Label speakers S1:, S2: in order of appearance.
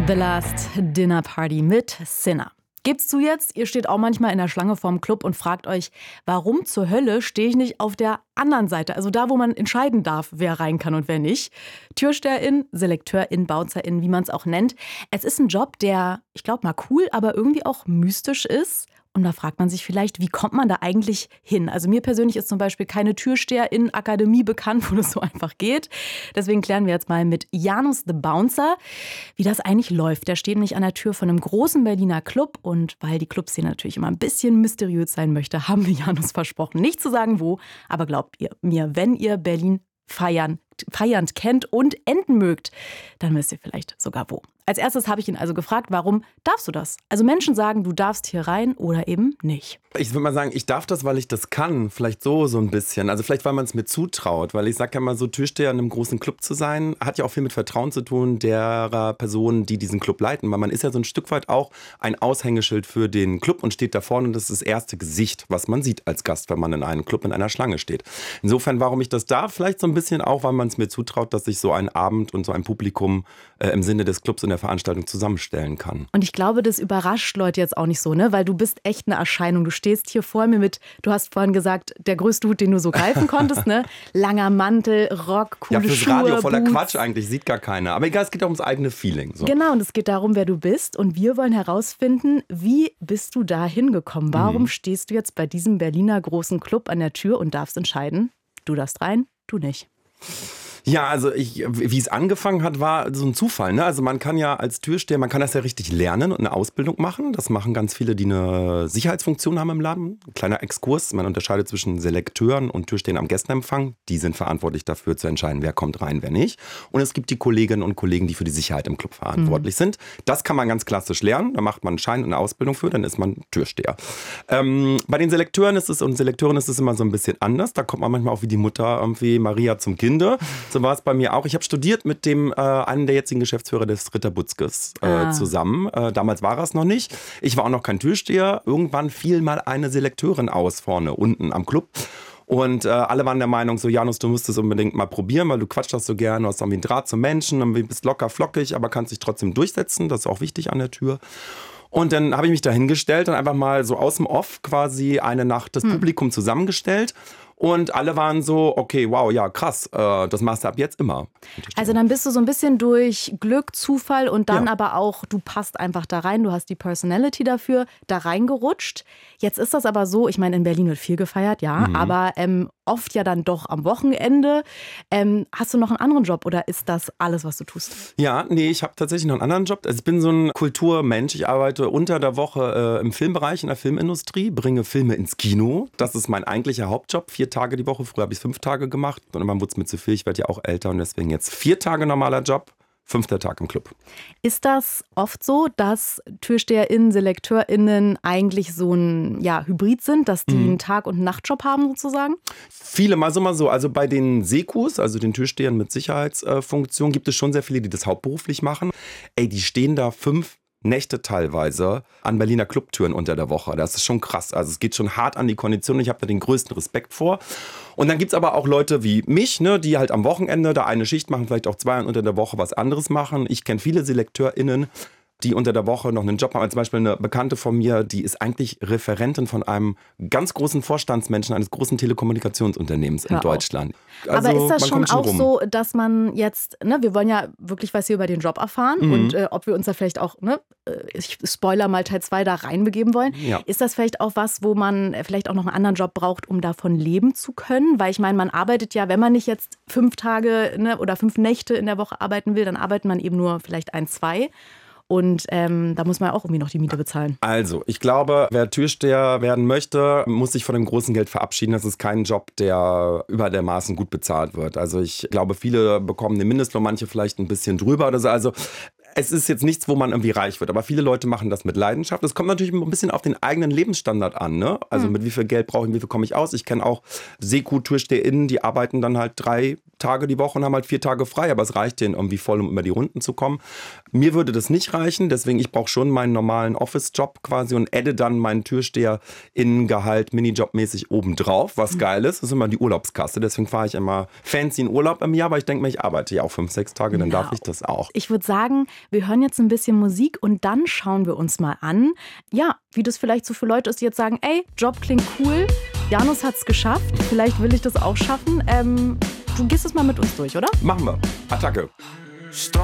S1: The Last Dinner Party mit Sinner. Gebt's zu jetzt, ihr steht auch manchmal in der Schlange vorm Club und fragt euch, warum zur Hölle stehe ich nicht auf der anderen Seite? Also da, wo man entscheiden darf, wer rein kann und wer nicht. TürsteherIn, SelekteurIn, BouncerIn, wie man es auch nennt. Es ist ein Job, der, ich glaube mal cool, aber irgendwie auch mystisch ist. Und da fragt man sich vielleicht, wie kommt man da eigentlich hin? Also mir persönlich ist zum Beispiel keine TürsteherIn-Akademie bekannt, wo das so einfach geht. Deswegen klären wir jetzt mal mit Janus the Bouncer, wie das eigentlich läuft. Der steht nämlich an der Tür von einem großen Berliner Club. Und weil die Clubszene natürlich immer ein bisschen mysteriös sein möchte, haben wir Janus versprochen, nicht zu sagen wo. Aber glaubt ihr mir, wenn ihr Berlin feiernd kennt und enden mögt, dann wisst ihr vielleicht sogar wo. Als erstes habe ich ihn also gefragt, warum darfst du das? Also Menschen sagen, du darfst hier rein oder eben nicht.
S2: Ich würde mal sagen, ich darf das, weil ich das kann. Vielleicht so ein bisschen. Also vielleicht, weil man es mir zutraut. Weil ich sage ja mal so, Türsteher in einem großen Club zu sein, hat ja auch viel mit Vertrauen zu tun derer Personen, die diesen Club leiten. Weil man ist ja so ein Stück weit auch ein Aushängeschild für den Club und steht da vorne. Und das ist das erste Gesicht, was man sieht als Gast, wenn man in einem Club in einer Schlange steht. Insofern, warum ich das darf, vielleicht so ein bisschen auch, weil man es mir zutraut, dass ich so einen Abend und so ein Publikum im Sinne des Clubs in der Veranstaltung zusammenstellen kann.
S1: Und ich glaube, das überrascht Leute jetzt auch nicht so, ne? Weil du bist echt eine Erscheinung. Du stehst hier vor mir mit, du hast vorhin gesagt, der größte Hut, den du so greifen konntest, ne? Langer Mantel, Rock, coole Schuhe,
S2: ja, fürs Radio voller
S1: Boots.
S2: Quatsch eigentlich, sieht gar keiner. Aber egal, es geht auch ums eigene Feeling. So.
S1: Genau, und es geht darum, wer du bist. Und wir wollen herausfinden, wie bist du da hingekommen? Warum stehst du jetzt bei diesem Berliner großen Club an der Tür und darfst entscheiden, du darfst rein, du nicht?
S2: Ja, also wie es angefangen hat, war so ein Zufall. Ne? Also man kann ja als Türsteher, man kann das ja richtig lernen und eine Ausbildung machen. Das machen ganz viele, die eine Sicherheitsfunktion haben im Laden. Ein kleiner Exkurs, man unterscheidet zwischen Selekteuren und Türstehern am Gästenempfang. Die sind verantwortlich dafür zu entscheiden, wer kommt rein, wer nicht. Und es gibt die Kolleginnen und Kollegen, die für die Sicherheit im Club verantwortlich sind. Das kann man ganz klassisch lernen. Da macht man einen Schein und eine Ausbildung für, dann ist man Türsteher. Bei den Selekteuren ist es immer so ein bisschen anders. Da kommt man manchmal auch wie die Mutter, irgendwie Maria zum Kinde. So war es bei mir auch. Ich habe studiert mit einem der jetzigen Geschäftsführer des Ritter Butzkes zusammen. Damals war er es noch nicht. Ich war auch noch kein Türsteher. Irgendwann fiel mal eine Selekteurin aus vorne, unten am Club. Und alle waren der Meinung, so Janus, du musst es unbedingt mal probieren, weil du quatschst das so gerne, du hast irgendwie einen Draht zum Menschen, du bist locker flockig, aber kannst dich trotzdem durchsetzen. Das ist auch wichtig an der Tür. Und dann habe ich mich da hingestellt und einfach mal so aus dem Off quasi eine Nacht das Publikum zusammengestellt. Und alle waren so, okay, wow, ja, krass, das machst du ab jetzt immer.
S1: Also dann bist du so ein bisschen durch Glück, Zufall und dann aber auch, du passt einfach da rein, du hast die Personality dafür, da reingerutscht. Jetzt ist das aber so, ich meine, in Berlin wird viel gefeiert, ja, aber oft ja dann doch am Wochenende. Hast du noch einen anderen Job oder ist das alles, was du tust?
S2: Ja, nee, ich habe tatsächlich noch einen anderen Job. Also ich bin so ein Kulturmensch. Ich arbeite unter der Woche im Filmbereich, in der Filmindustrie, bringe Filme ins Kino. Das ist mein eigentlicher Hauptjob. 4 Tage die Woche. Früher habe ich 5 Tage gemacht. Und irgendwann wurde es mir zu viel. Ich werde ja auch älter und deswegen jetzt 4 Tage normaler Job. 5. Tag im Club. Ist
S1: das oft so, dass TürsteherInnen, SelekteurInnen eigentlich so ein Hybrid sind, dass die einen Tag- und Nachtjob haben sozusagen?
S2: Viele, mal so. Also bei den Sekus, also den Türstehern mit Sicherheitsfunktion, gibt es schon sehr viele, die das hauptberuflich machen. Die stehen da 5 Nächte teilweise an Berliner Clubtüren unter der Woche. Das ist schon krass. Also es geht schon hart an die Kondition. Ich habe da den größten Respekt vor. Und dann gibt es aber auch Leute wie mich, ne, die halt am Wochenende da eine Schicht machen, vielleicht auch 2 und unter der Woche was anderes machen. Ich kenne viele SelekteurInnen, die unter der Woche noch einen Job haben. Zum Beispiel eine Bekannte von mir, die ist eigentlich Referentin von einem ganz großen Vorstandsmenschen eines großen Telekommunikationsunternehmens in Deutschland. Also,
S1: aber ist das schon auch so, dass man jetzt, ne, wir wollen ja wirklich was hier über den Job erfahren und ob wir uns da vielleicht auch, ne, ich spoiler mal Teil 2, da reinbegeben wollen. Ja. Ist das vielleicht auch was, wo man vielleicht auch noch einen anderen Job braucht, um davon leben zu können? Weil ich meine, man arbeitet ja, wenn man nicht jetzt 5 Tage oder 5 Nächte in der Woche arbeiten will, dann arbeitet man eben nur vielleicht 1, 2. Und da muss man auch irgendwie noch die Miete bezahlen. Also,
S2: ich glaube, wer Türsteher werden möchte, muss sich von dem großen Geld verabschieden. Das ist kein Job, der über der Maßen gut bezahlt wird. Also ich glaube, viele bekommen den Mindestlohn, manche vielleicht ein bisschen drüber oder so. Also es ist jetzt nichts, wo man irgendwie reich wird. Aber viele Leute machen das mit Leidenschaft. Es kommt natürlich ein bisschen auf den eigenen Lebensstandard an. Ne? Also mit wie viel Geld brauche ich, wie viel komme ich aus? Ich kenne auch Seku-TürsteherInnen, die arbeiten dann halt 3 Tage die Woche und haben halt 4 Tage frei. Aber es reicht denen irgendwie voll, um über die Runden zu kommen. Mir würde das nicht reichen. Deswegen, ich brauche schon meinen normalen Office-Job quasi und adde dann meinen TürsteherInnen-Gehalt minijobmäßig obendrauf. Was geil ist, das ist immer die Urlaubskasse. Deswegen fahre ich immer fancy in Urlaub im Jahr. Aber ich denke mir, ich arbeite ja auch 5, 6 Tage, dann darf ich das auch.
S1: Ich würde sagen, Wir hören jetzt ein bisschen Musik und dann schauen wir uns mal an, ja, wie das vielleicht so für Leute ist, die jetzt sagen, ey, Job klingt cool, Janus hat's geschafft, vielleicht will ich das auch schaffen. Du gehst es mal mit uns durch, oder?
S2: Machen wir. Attacke.